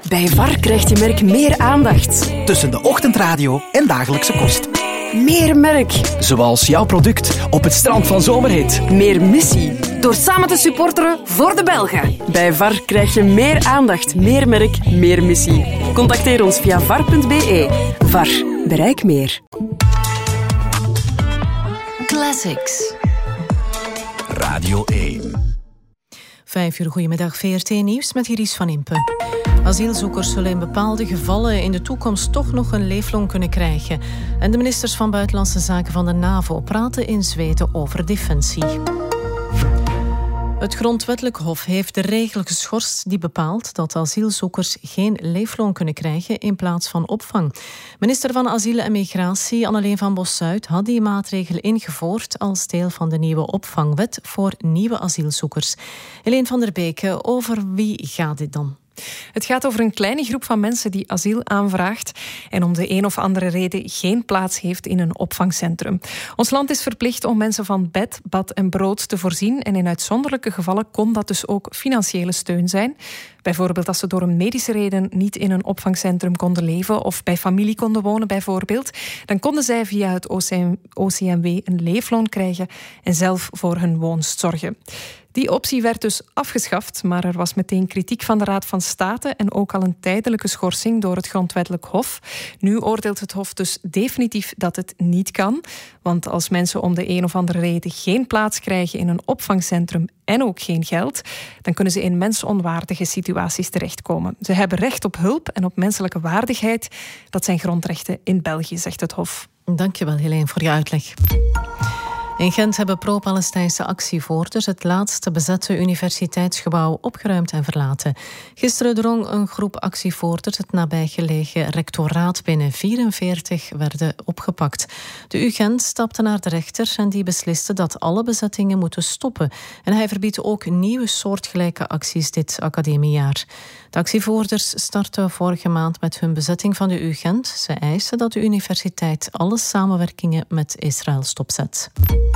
Bij VAR krijgt je merk meer aandacht. Tussen de ochtendradio en dagelijkse kost. Meer merk. Zoals jouw product op het strand van Zomerhit. Meer missie. Door samen te supporteren voor de Belgen. Bij VAR krijg je meer aandacht, meer merk, meer missie. Contacteer ons via var.be. VAR. Bereik meer. Classics. Radio 1. 5 uur, goedemiddag, VRT Nieuws met Iris van Impe. Asielzoekers zullen in bepaalde gevallen in de toekomst toch nog een leefloon kunnen krijgen. En de ministers van Buitenlandse Zaken van de NAVO praten in Zweden over defensie. Het Grondwettelijk Hof heeft de regel geschorst die bepaalt dat asielzoekers geen leefloon kunnen krijgen in plaats van opvang. Minister van Asiel en Migratie Anneleen van Bossuit had die maatregel ingevoerd als deel van de nieuwe opvangwet voor nieuwe asielzoekers. Helene van der Beke, over wie gaat dit dan? Het gaat over een kleine groep van mensen die asiel aanvraagt en om de een of andere reden geen plaats heeft in een opvangcentrum. Ons land is verplicht om mensen van bed, bad en brood te voorzien en in uitzonderlijke gevallen kon dat dus ook financiële steun zijn. Bijvoorbeeld als ze door een medische reden niet in een opvangcentrum konden leven of bij familie konden wonen bijvoorbeeld, dan konden zij via het OCMW een leefloon krijgen en zelf voor hun woonst zorgen. Die optie werd dus afgeschaft, maar er was meteen kritiek van de Raad van State en ook al een tijdelijke schorsing door het Grondwettelijk Hof. Nu oordeelt het Hof dus definitief dat het niet kan, want als mensen om de een of andere reden geen plaats krijgen in een opvangcentrum en ook geen geld, dan kunnen ze in mensonwaardige situaties terechtkomen. Ze hebben recht op hulp en op menselijke waardigheid. Dat zijn grondrechten in België, zegt het Hof. Dankjewel, Helene, voor je uitleg. In Gent hebben pro-Palestijnse actievoerders het laatste bezette universiteitsgebouw opgeruimd en verlaten. Gisteren drong een groep actievoerders het nabijgelegen rectoraat binnen. 44 werden opgepakt. De UGent stapte naar de rechter en die besliste dat alle bezettingen moeten stoppen. En hij verbiedt ook nieuwe soortgelijke acties dit academiejaar. De actievoerders startten vorige maand met hun bezetting van de UGent. Ze eisen dat de universiteit alle samenwerkingen met Israël stopzet.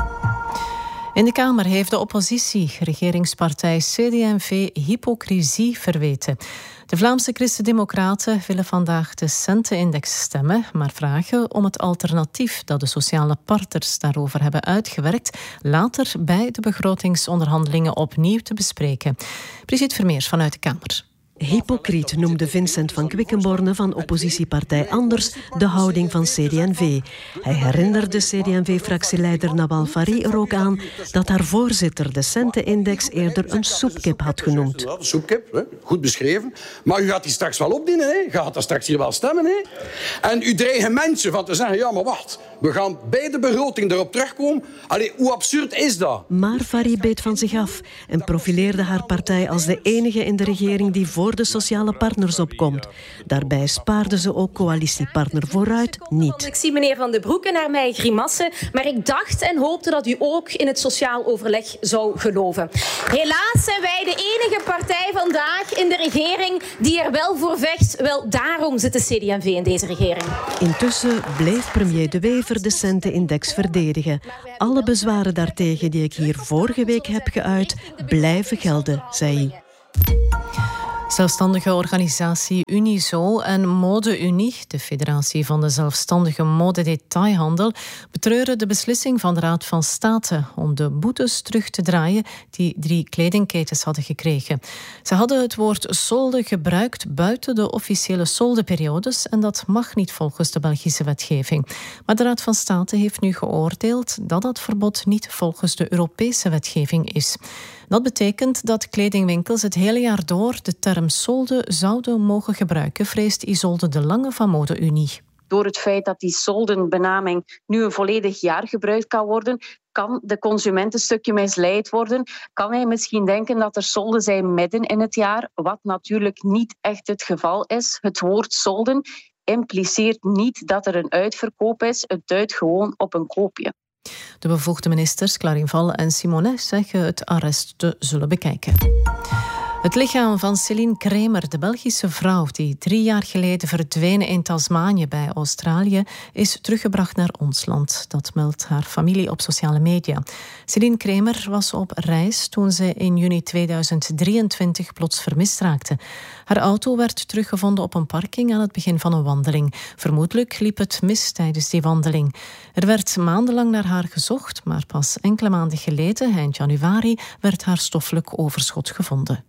In de Kamer heeft de oppositie regeringspartij CD&V hypocrisie verweten. De Vlaamse Christen-Democraten willen vandaag de centenindex stemmen, maar vragen om het alternatief dat de sociale partners daarover hebben uitgewerkt later bij de begrotingsonderhandelingen opnieuw te bespreken. Brigitte Vermeers vanuit de Kamer. Hypocriet noemde Vincent van Quickenborne van oppositiepartij Anders de houding van CD&V. Hij herinnerde CD&V-fractieleider Nawal Fari er ook aan dat haar voorzitter de centenindex eerder een soepkip had genoemd. Ja, soepkip, goed beschreven. Maar u gaat die straks wel opdienen, hè? U gaat er straks hier wel stemmen. Hè? En u dreigt mensen van te zeggen, ja, maar wacht, we gaan bij de begroting erop terugkomen. Allee, hoe absurd is dat? Maar Fari beet van zich af en profileerde haar partij als de enige in de regering die voor de sociale partners opkomt. Daarbij spaarde ze ook coalitiepartner Vooruit niet. Ik zie meneer Van den Broeke naar mij grimassen, maar ik dacht en hoopte dat u ook in het sociaal overleg zou geloven. Helaas zijn wij de enige partij vandaag in de regering die er wel voor vecht. Wel, daarom zit de CD&V in deze regering. Intussen bleef premier De Wever de centenindex verdedigen. Alle bezwaren daartegen die ik hier vorige week heb geuit, blijven gelden, zei hij. Zelfstandige organisatie Unizo en Mode Unie, de federatie van de zelfstandige modedetailhandel, betreuren de beslissing van de Raad van State om de boetes terug te draaien die 3 kledingketens hadden gekregen. Ze hadden het woord solde gebruikt buiten de officiële soldeperiodes en dat mag niet volgens de Belgische wetgeving. Maar de Raad van State heeft nu geoordeeld dat dat verbod niet volgens de Europese wetgeving is. Dat betekent dat kledingwinkels het hele jaar door de term solde zouden mogen gebruiken, vreest Isolde de Lange van Mode Unie. Door het feit dat die soldenbenaming nu een volledig jaar gebruikt kan worden, kan de consument een stukje misleid worden. Kan hij misschien denken dat er solden zijn midden in het jaar, wat natuurlijk niet echt het geval is. Het woord solden impliceert niet dat er een uitverkoop is. Het duidt gewoon op een koopje. De bevoegde ministers Clarin Val en Simonet zeggen het arrest te zullen bekijken. Het lichaam van Céline Kremer, de Belgische vrouw die 3 jaar geleden verdween in Tasmanië bij Australië, is teruggebracht naar ons land. Dat meldt haar familie op sociale media. Céline Kremer was op reis toen ze in juni 2023 plots vermist raakte. Haar auto werd teruggevonden op een parking aan het begin van een wandeling. Vermoedelijk liep het mis tijdens die wandeling. Er werd maandenlang naar haar gezocht, maar pas enkele maanden geleden, eind januari, werd haar stoffelijk overschot gevonden.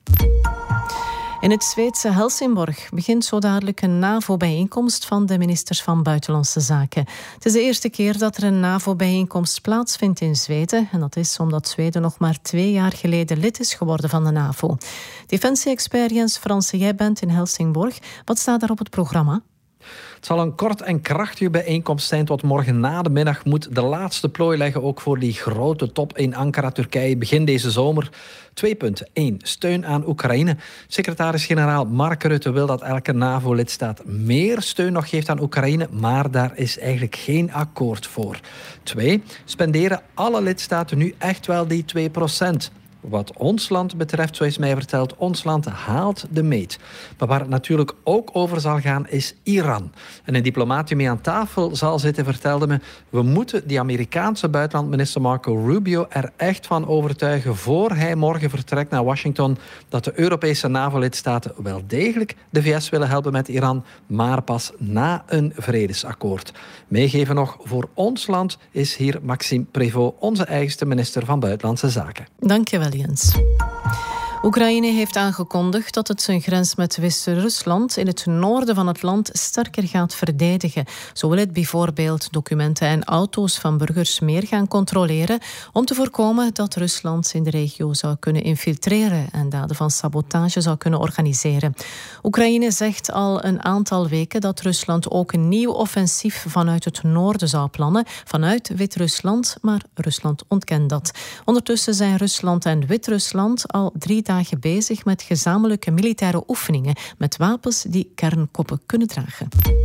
In het Zweedse Helsingborg begint zo dadelijk een NAVO-bijeenkomst van de ministers van Buitenlandse Zaken. Het is de eerste keer dat er een NAVO-bijeenkomst plaatsvindt in Zweden. En dat is omdat Zweden nog maar 2 jaar geleden lid is geworden van de NAVO. Defensie-expert Jens Fransen, jij bent in Helsingborg. Wat staat daar op het programma? Het zal een kort en krachtige bijeenkomst zijn tot morgen na de middag moet de laatste plooi leggen ook voor die grote top in Ankara, Turkije, begin deze zomer. 2 punten. 1. Steun aan Oekraïne. Secretaris-generaal Mark Rutte wil dat elke NAVO-lidstaat meer steun nog geeft aan Oekraïne, maar daar is eigenlijk geen akkoord voor. 2. Spenderen alle lidstaten nu echt wel die 2%. Wat ons land betreft, zo is mij verteld, ons land haalt de meet. Maar waar het natuurlijk ook over zal gaan, is Iran. En een diplomaat die mee aan tafel zal zitten vertelde me, we moeten die Amerikaanse buitenlandminister Marco Rubio er echt van overtuigen voor hij morgen vertrekt naar Washington dat de Europese NAVO-lidstaten wel degelijk de VS willen helpen met Iran, maar pas na een vredesakkoord. Meegeven nog voor ons land is hier Maxime Prévost, onze eigenste minister van Buitenlandse Zaken. Dank je wel, Jens. Oekraïne heeft aangekondigd dat het zijn grens met West-Rusland in het noorden van het land sterker gaat verdedigen. Zo wil het bijvoorbeeld documenten en auto's van burgers meer gaan controleren om te voorkomen dat Rusland in de regio zou kunnen infiltreren en daden van sabotage zou kunnen organiseren. Oekraïne zegt al een aantal weken dat Rusland ook een nieuw offensief vanuit het noorden zou plannen, vanuit Wit-Rusland, maar Rusland ontkent dat. Ondertussen zijn Rusland en Wit-Rusland al 3 dagen bezig met gezamenlijke militaire oefeningen met wapens die kernkoppen kunnen dragen.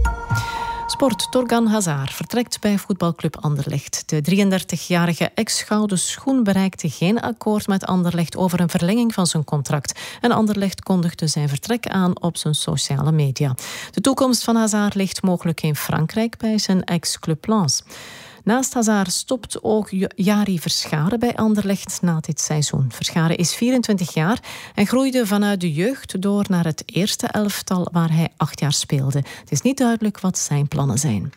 Sport. Torgan Hazard vertrekt bij voetbalclub Anderlecht. De 33-jarige ex-gouden schoen bereikte geen akkoord met Anderlecht over een verlenging van zijn contract. En Anderlecht kondigde zijn vertrek aan op zijn sociale media. De toekomst van Hazard ligt mogelijk in Frankrijk bij zijn ex-club Lens. Naast Hazard stopt ook Jari Verscharen bij Anderlecht na dit seizoen. Verscharen is 24 jaar en groeide vanuit de jeugd door naar het eerste elftal waar hij 8 jaar speelde. Het is niet duidelijk wat zijn plannen zijn.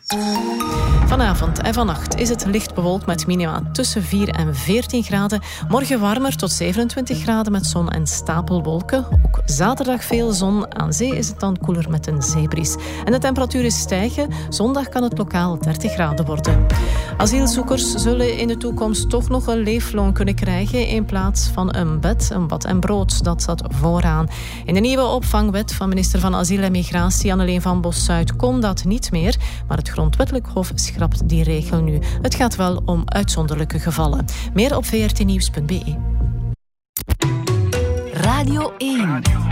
Vanavond en vannacht is het licht bewolkt met minima tussen 4 en 14 graden. Morgen warmer tot 27 graden met zon en stapelwolken. Ook zaterdag veel zon. Aan zee is het dan koeler met een zeebries. En de temperaturen stijgen. Zondag kan het lokaal 30 graden worden. Asielzoekers zullen in de toekomst toch nog een leefloon kunnen krijgen in plaats van een bed, een bad en brood. Dat zat vooraan. In de nieuwe opvangwet van minister van Asiel en Migratie Anneleen van Bossuyt kon dat niet meer, maar het Grondwettelijk Hof schrapt die regel nu. Het gaat wel om uitzonderlijke gevallen. Meer op vrtnieuws.be. Radio 1.